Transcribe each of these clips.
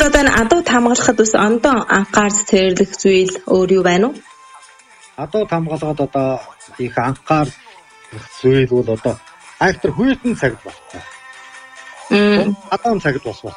одоо энэ адуу хамгаалахад бас ондоо анхаарч цэвэрлэх зүйл өөр юу байна уу? Адуу хамгаалахад одоо их анхаарах зүйл бол одоо айхтар хүйтэн цагт болтой. Адуу цагт болтой.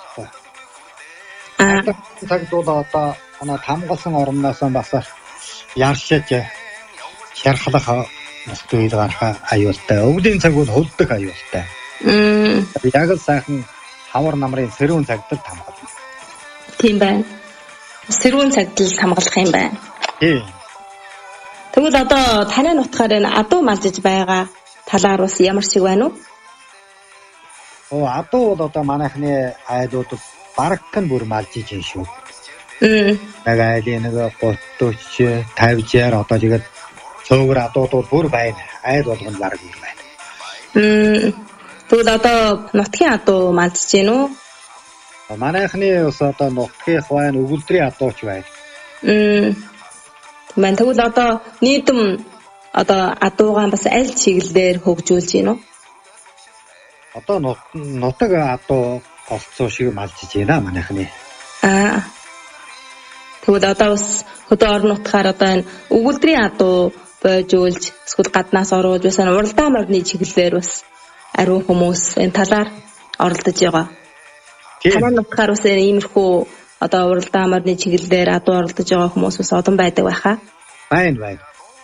Цагт бол одоо хамгаалсан орноос бас яршиж шархлах зүйл гарах аюултай. Өвлийн цаг бол хөлдөх аюултай. Яг л сайхан хавар намрын сэрүүн цагт л хамгаална. Тийм байна. Сэрүүн цагт л хамгаалах юм байна. Тийм. Тэгвэл одоо танай нутгаар энэ адуу малжиж байгаа талаар бас ямар шиг байна уу? Адуу бол одоо манайхны айлууд бараг нь бүр малжиж юм шүү. Яг айлын нэг 30 50-аар одоо тэгээд цөөгөр адууд бол бүр байна. Айл болгоно бараг бүр байна. Тэгвэл одоо нутгийн адуу малжиж гин үү? Манайхны ус одоо нутгийнх байна, өгүүлдрийн адууч байна. Тэгвэл одоо нийтэм одоо адуугаан бас аль чиглэлээр хөгжүүлж гин үү? Одоо нутаг адуу голцоо шиг малжиж байна манайхны. Тэгвэл одоо бас хөдөө орон нутгаар одоо энэ өгүүлдрийн адуу бойжуулж эсвэл гаднаас оруулж бас уралдаан морины чиглэлээр бас ариун хүмүүс энэ талаар оролдож байгаа. Танай нутгаар бас иймэрхүү одоо уралдаан морины чиглэлээр адуу оролдож байгаа хүмүүс бас олон байдаг байхаа. Байна.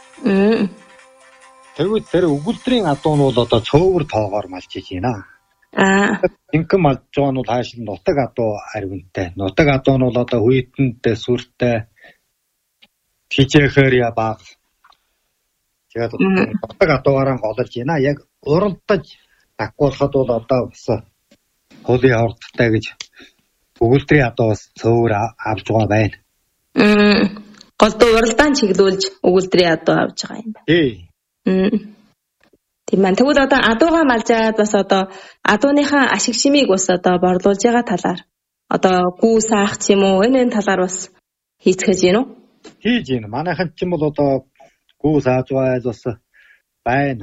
Тэгвэл тэр өгүүлдрийн адуу нь бол одоо цөөвөр тоогоор малжиж байна. Инкэм малж байгаа нь бол хааш нутаг адуу аривантай. Нутаг адуу нь бол одоо хүйтэнтэй, сүртэй, хичээхээр бага. Тэгээд нутаг адуугаараа голж байна. Яг уралдаж агуулхад бол одоо бас хуулийн ордтой гэж өгүүлдрийн адуус цөөвөр авж байгаа байна. Голдуу уралдаан чиглүүлж өгүүлдрийн адуу авж байгаа юм байна. Тийм байна. Тэгвэл одоо адуугаа малжаад бас одоо адууныхаа ашиг шимийг бас одоо борлуулж байгаа талаар одоо гүү саах ч юм уу энэ талаар бас хийцгээж гин үү? Хийж гин. Манайхан ч юм бол одоо гүү сааж байгаа бас байна.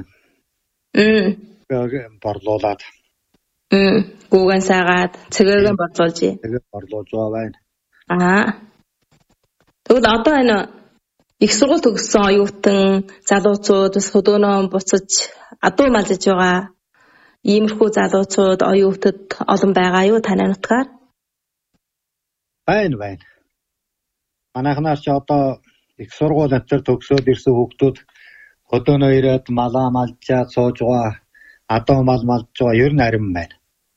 Борлуулаад. Гүүгэн саагаад цэгээгэн борлуулж. Тэгээд борлуулж байгаа байна. Тэгвэл одоо энэ их сургууль төгссөн оюутан залуучууд бас хөдөөнөө буцаж адуу малжиж байгаа иймэрхүү залуучууд оюутад олон байгаа юу танай нутгаар? Байна. Манайхнаас ч одоо их сургууль амтар төгсөөд ирсэн хүүхдүүд хөдөөнөө ирээд малаа малжаад сууж байгаа адуу мал малж байгаа ер нь арим байна.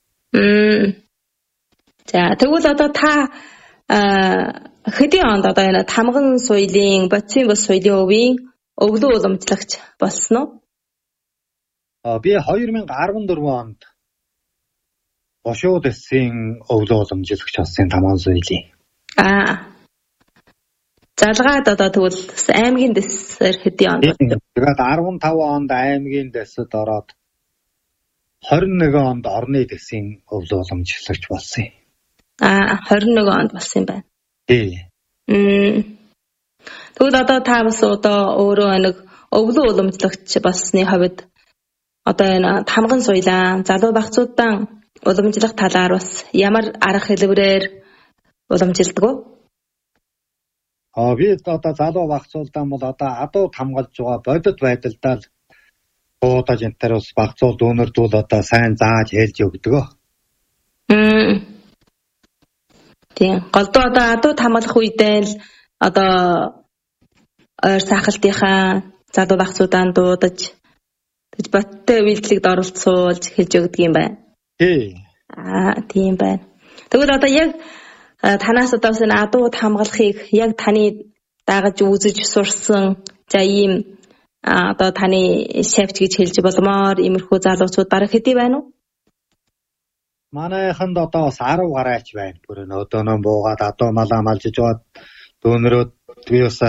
За тэгвэл одоо та хэдийн онд одоо энэ тамган соёлын, бодисын бус соёлын өвийн өвлөө уламжлагч болсон уу? Би 2014 онд Бошууд эсийн өвлөө уламжлагч болсон тамган соёлын. Залгаад одоо тэгвэл аймгийн дэсээр хэдийн онд? Тэгээд 15 онд аймгийн дэсэд ороод 21 онд орны дэсийн өвлөө уламжлагч болсон юм. 21 онд болсон юм байна. Тэгвэл одоо та бас одоо өөрөө нэг өвлөө уламжлагч болсны хувьд одоо энэ тамган соёлаа залуу багцуудаа уламжлах талаар бас ямар арга хэлбэрээр уламжилдаг вэ? Би одоо залуу багцуудаа бол одоо адуу хамгаалж байгаа бодит байдалдаа л буудаж энтер бас багцууд өнөрдүүл одоо сайн зааж хэлж өгдөг. Тийм. Голдуу одоо адуу хамгаалах үедээ л одоо ойр сахалтынхаа залуу багцуудаа дуудаж боттой үйлдэлд оролцуулж хэлж өгдөг юм байна. Тийм байна. Тэгвэл одоо яг танаас одоо энэ адууд хамгаалахыг яг таны дагаж үзэж сурсан за ийм одоо таны шавж гэж хэлж болмоор иймэрхүү залуучууд бараг хэдий байна уу? Манайханд одоо бас 10 гараач байна. Бүр өдөөнөө буугаад адуу малаа малжиж байгаа дүүнрүүд би бас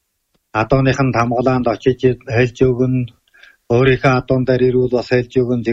адууныхан хамгаалаанд очиж хэлж өгнө. Өөрийнхөө адуун дээр ирүүл бас хэлж өгнө.